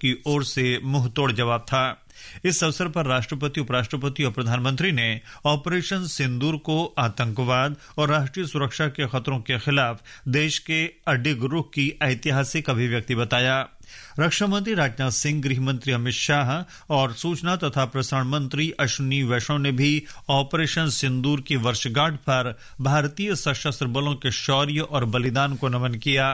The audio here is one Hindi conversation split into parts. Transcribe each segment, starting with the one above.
की ओर से मुंहतोड़ जवाब था। इस अवसर पर राष्ट्रपति, उपराष्ट्रपति और प्रधानमंत्री ने ऑपरेशन सिंदूर को आतंकवाद और राष्ट्रीय सुरक्षा के खतरों के खिलाफ देश के अडिग रुख की ऐतिहासिक अभिव्यक्ति बताया। रक्षा मंत्री राजनाथ सिंह, गृह मंत्री अमित शाह और सूचना तथा प्रसारण मंत्री अश्विनी वैष्णव ने भी ऑपरेशन सिंदूर की वर्षगांठ पर भारतीय सशस्त्र बलों के शौर्य और बलिदान को नमन किया।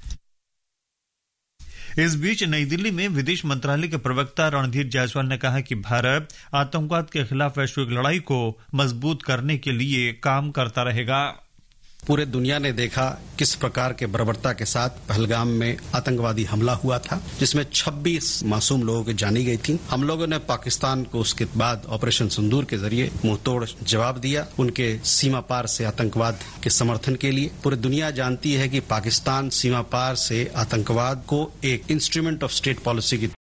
इस बीच नई दिल्ली में विदेश मंत्रालय के प्रवक्ता रणधीर जायसवाल ने कहा कि भारत आतंकवाद के खिलाफ वैश्विक लड़ाई को मजबूत करने के लिए काम करता रहेगा। पूरे दुनिया ने देखा किस प्रकार के बर्बरता के साथ पहलगाम में आतंकवादी हमला हुआ था, जिसमें 26 मासूम लोगों की जानी गई थी। हम लोगों ने पाकिस्तान को उसके बाद ऑपरेशन सिंदूर के जरिए मुंहतोड़ जवाब दिया, उनके सीमा पार से आतंकवाद के समर्थन के लिए। पूरी दुनिया जानती है कि पाकिस्तान सीमा पार से आतंकवाद को एक इंस्ट्रूमेंट ऑफ स्टेट पॉलिसी की।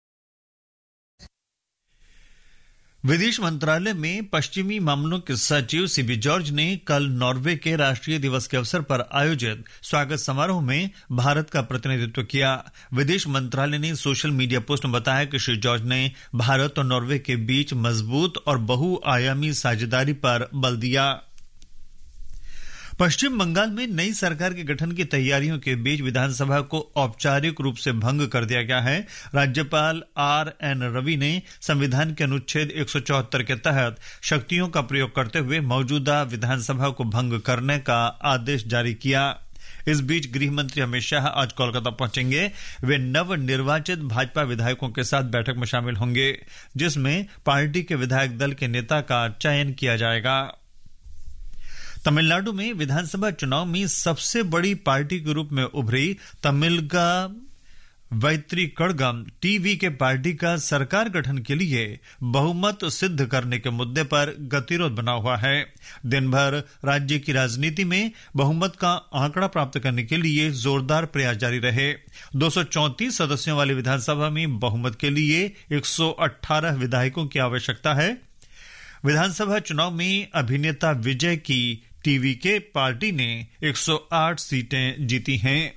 विदेश मंत्रालय में पश्चिमी मामलों के सचिव सीबी जॉर्ज ने कल नॉर्वे के राष्ट्रीय दिवस के अवसर पर आयोजित स्वागत समारोह में भारत का प्रतिनिधित्व किया। विदेश मंत्रालय ने सोशल मीडिया पोस्ट में बताया कि श्री जॉर्ज ने भारत और नॉर्वे के बीच मजबूत और बहुआयामी साझेदारी पर बल दिया। पश्चिम बंगाल में नई सरकार के गठन की तैयारियों के बीच विधानसभा को औपचारिक रूप से भंग कर दिया गया है। राज्यपाल आर.एन. रवि ने संविधान के अनुच्छेद 174 के तहत शक्तियों का प्रयोग करते हुए मौजूदा विधानसभा को भंग करने का आदेश जारी किया। इस बीच गृह मंत्री अमित शाह आज कोलकाता पहुंचेंगे। वे नवनिर्वाचित भाजपा विधायकों के साथ बैठक में शामिल होंगे, जिसमें पार्टी के विधायक दल के नेता का चयन किया जाएगा। तमिलनाडु में विधानसभा चुनाव में सबसे बड़ी पार्टी के रूप में उभरी तमिलगा वैत्री कड़गम टीवी के पार्टी का सरकार गठन के लिए बहुमत सिद्ध करने के मुद्दे पर गतिरोध बना हुआ है। दिन भर राज्य की राजनीति में बहुमत का आंकड़ा प्राप्त करने के लिए जोरदार प्रयास जारी रहे। 234 सदस्यों वाली विधानसभा में बहुमत के लिए 118 विधायकों की आवश्यकता है। विधानसभा चुनाव में अभिनेता विजय की टीवी के पार्टी ने 108 सीटें जीती हैं।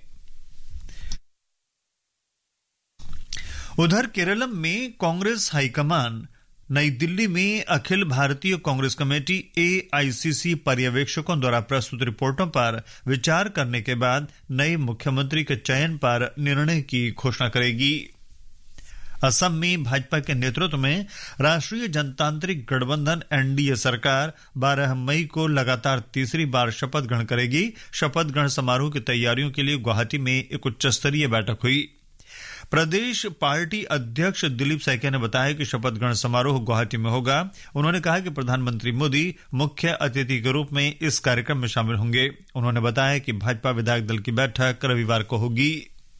उधर केरलम में कांग्रेस हाईकमान नई दिल्ली में अखिल भारतीय कांग्रेस कमेटी AICC पर्यवेक्षकों द्वारा प्रस्तुत रिपोर्टों पर विचार करने के बाद नए मुख्यमंत्री के चयन पर निर्णय की घोषणा करेगी। असम में भाजपा के नेतृत्व में राष्ट्रीय जनतांत्रिक गठबंधन NDA सरकार 12 मई को लगातार तीसरी बार शपथ ग्रहण करेगी। शपथ ग्रहण समारोह की तैयारियों के लिए गुवाहाटी में एक उच्च स्तरीय बैठक हुई। प्रदेश पार्टी अध्यक्ष दिलीप सैकिया ने बताया कि शपथ ग्रहण समारोह गुवाहाटी में होगा। उन्होंने कहा कि प्रधानमंत्री मोदी मुख्य अतिथि के रूप में इस कार्यक्रम में शामिल होंगे। उन्होंने बताया कि भाजपा विधायक दल की बैठक रविवार को होगी।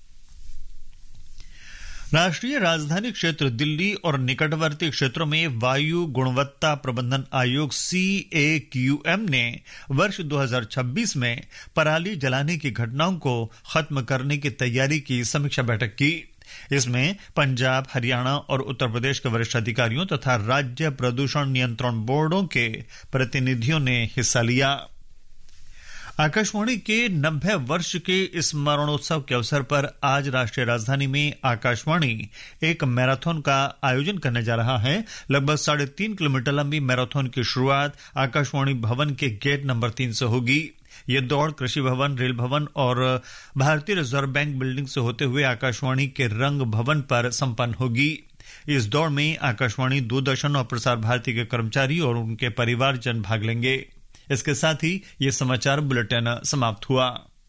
राष्ट्रीय राजधानी क्षेत्र दिल्ली और निकटवर्ती क्षेत्रों में वायु गुणवत्ता प्रबंधन आयोग CAQM ने वर्ष 2026 में पराली जलाने की घटनाओं को खत्म करने की तैयारी की समीक्षा बैठक की। इसमें पंजाब, हरियाणा और उत्तर प्रदेश के वरिष्ठ अधिकारियों तथा राज्य प्रदूषण नियंत्रण बोर्डों के प्रतिनिधियों ने हिस्सा लिया। आकाशवाणी के 90 वर्ष के स्मरणोत्सव के अवसर पर आज राष्ट्रीय राजधानी में आकाशवाणी एक मैराथन का आयोजन करने जा रहा है। लगभग 3.5 किलोमीटर लंबी मैराथन की शुरुआत आकाशवाणी भवन के गेट नंबर 3 से होगी। ये दौड़ कृषि भवन, रेल भवन और भारतीय रिजर्व बैंक बिल्डिंग से होते हुए आकाशवाणी के रंग भवन पर संपन्न होगी। इस दौड़ में आकाशवाणी, दूरदर्शन और प्रसार भारती के कर्मचारी और उनके परिवारजन भाग लेंगे। इसके साथ ही ये समाचार बुलेटिन समाप्त हुआ।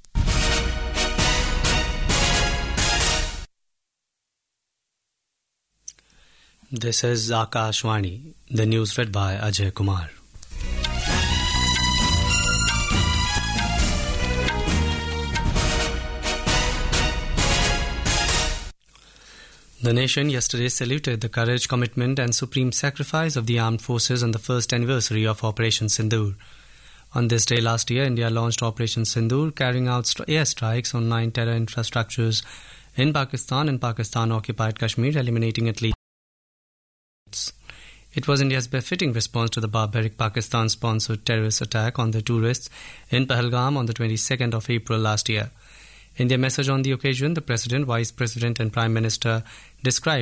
This is Akashwani. The news read by Ajay Kumar. The nation yesterday saluted the courage, commitment and supreme sacrifice of the armed forces on the first anniversary of Operation Sindoor. On this day last year, India launched Operation Sindoor, carrying out airstrikes on 9 terror infrastructures in Pakistan and Pakistan-occupied Kashmir, eliminating at least. It was India's befitting response to the barbaric Pakistan-sponsored terrorist attack on the tourists in Pahalgam on the 22nd of April last year. In their message on the occasion, the President, Vice President and Prime Minister described